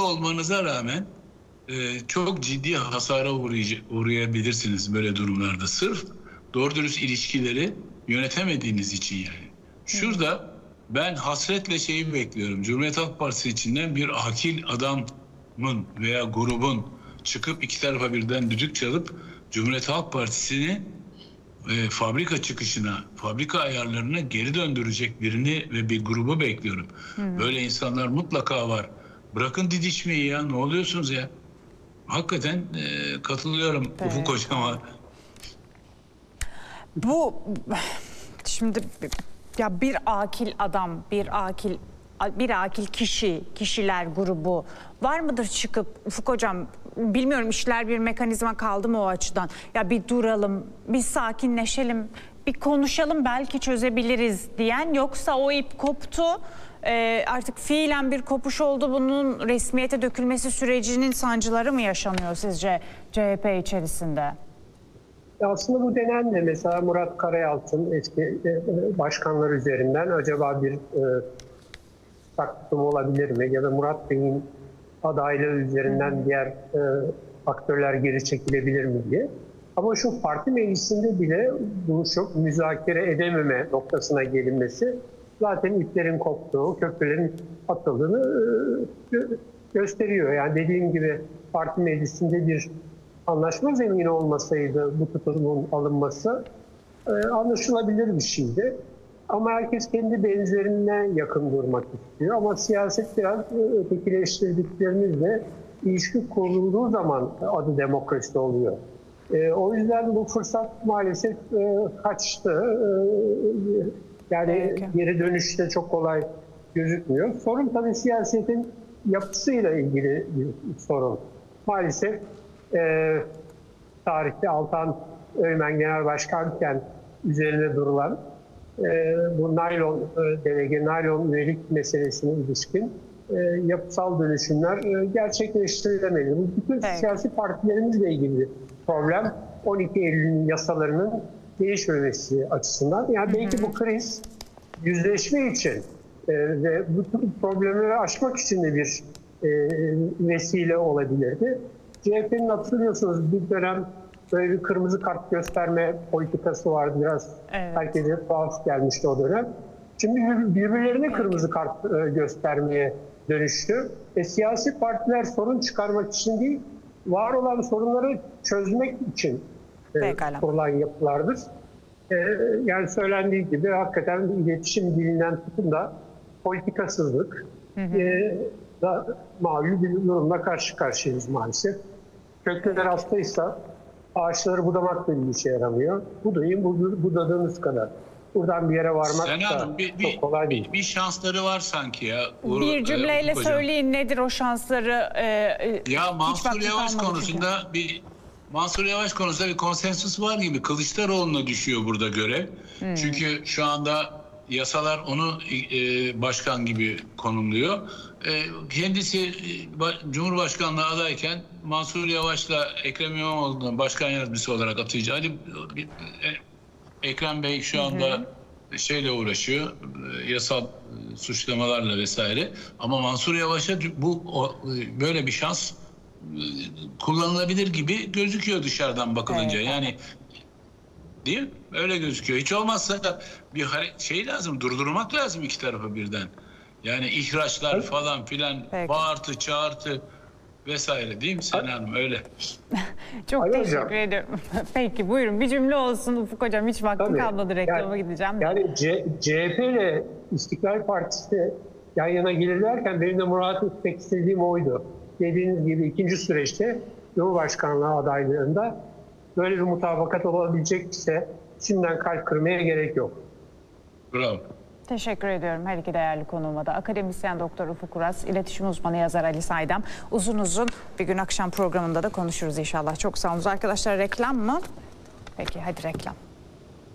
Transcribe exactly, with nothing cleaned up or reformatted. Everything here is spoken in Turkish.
olmanıza rağmen e, çok ciddi hasara uğrayabilirsiniz böyle durumlarda. Sırf doğru dürüst ilişkileri yönetemediğiniz için yani. Şurada ben hasretle şeyi bekliyorum. Cumhuriyet Halk Partisi içinden bir akil adamın veya grubun çıkıp iki tarafa birden düdük çalıp Cumhuriyet Halk Partisi'ni e, fabrika çıkışına, fabrika ayarlarına geri döndürecek birini ve bir grubu bekliyorum. Hı hı. Böyle insanlar mutlaka var. Bırakın didişmeyi ya, ne oluyorsunuz ya? Hakikaten e, katılıyorum evet. Ufuk Hocam'a. Bu şimdi ya bir akil adam, bir akil bir akil kişi, kişiler grubu var mıdır çıkıp Ufuk Hocam, bilmiyorum işler bir mekanizma kaldı mı o açıdan? Ya bir duralım, bir sakinleşelim, bir konuşalım belki çözebiliriz diyen, yoksa o ip koptu. Ee, artık fiilen bir kopuş oldu. Bunun resmiyete dökülmesi sürecinin sancıları mı yaşanıyor sizce C H P içerisinde? Ya aslında bu denen de mesela Murat Karayalçın eski başkanlar üzerinden acaba bir e, takdim olabilir mi? Ya da Murat Bey'in adaylığı üzerinden hmm. diğer e, aktörler geri çekilebilir mi diye. Ama şu parti meclisinde bile bunu çok müzakere edememe noktasına gelinmesi zaten iplerin koptuğu, köprülerin atıldığını e, gösteriyor. Yani dediğim gibi parti meclisinde bir anlaşma zemini olmasaydı bu tutumun alınması e, anlaşılabilir bir şeydi. Ama herkes kendi benzerine yakın durmak istiyor. Ama siyaset biraz ötekileştirdiklerimizle ilişki kurulduğu zaman adı demokrasi oluyor. E, o yüzden bu fırsat maalesef e, kaçtı. E, yani Peki. geri dönüşte çok kolay gözükmüyor. Sorun tabii siyasetin yapısıyla ilgili bir sorun. Maalesef e, tarihte Altan Öğmen Genel Başkanken üzerine durulan e, bu naylon e, delege, naylon üyelik meselesine ilişkin e, yapısal dönüşümler e, gerçekleştirilemedi. Bu bütün evet. siyasi partilerimizle ilgili bir problem. on iki Eylül'ün yasalarının değişmemesi açısından. Yani belki bu kriz yüzleşme için e, ve bu problemleri aşmak için de bir e, vesile olabilirdi. C H P'nin hatırlıyorsunuz bir dönem böyle bir kırmızı kart gösterme politikası vardı. Biraz evet. herkese tuhaf gelmişti o dönem. Şimdi birbirlerine kırmızı kart e, göstermeye dönüştü. E, siyasi partiler sorun çıkarmak için değil, var olan sorunları çözmek için e, kurulan yapılardır. E, yani söylendiği gibi hakikaten iletişim dilinden tutun da politikasızlık hı hı. E, da malum bir durumla karşı karşıyayız maalesef. Kökler hastaysa ağaçları budamak da bir işe yaramıyor. Budayın, budadığınız kadar. Buradan bir yere varmak Senat, da bir, çok bir, kolay değil. Bir, bir şansları var sanki ya. Uğur, bir cümleyle e, söyleyin nedir o şansları? E, ya Mansur Yavaş konusunda çünkü. bir Mansur Yavaş konusunda bir konsensus var gibi. Kılıçdaroğlu'na düşüyor burada görev. Hmm. Çünkü şu anda yasalar onu e, başkan gibi konumluyor. E, kendisi e, Cumhurbaşkanlığı adayken Mansur Yavaş'la Ekrem İmamoğlu'nun başkan yardımcısı olarak atayacağı. Hadi, e, Ekrem Bey şu anda hı hı. şeyle uğraşıyor, e, yasal e, suçlamalarla vesaire. Ama Mansur Yavaş'a bu o, e, böyle bir şans e, kullanılabilir gibi gözüküyor dışarıdan bakılınca. Evet. Yani değil mi? Öyle gözüküyor. Hiç olmazsa bir şey lazım, durdurmak lazım iki tarafı birden. Yani ihraçlar evet. falan filan, Peki. bağırtı, çağırtı vesaire değil mi Sena Hanım? Öyle. Çok Hayır teşekkür hocam. ederim. Peki buyurun bir cümle olsun Ufuk Hocam. Hiç vaktim Tabii. kalmadı reklama yani, gideceğim. Yani C H P ile İstiklal Partisi yan yana gelirlerken benim de murat etmek istediğim oydu. Dediğiniz gibi ikinci süreçte Cumhurbaşkanlığı adaylığında böyle bir mutabakat olabilecekse şimdiden kalp kırmaya gerek yok. Bravo. Teşekkür ediyorum her iki değerli konuğuma da. Akademisyen Doktor Ufuk Uras, iletişim uzmanı yazar Ali Saydam. Uzun uzun bir gün akşam programında da konuşuruz inşallah. Çok sağ olun. Arkadaşlar reklam mı? Peki hadi reklam.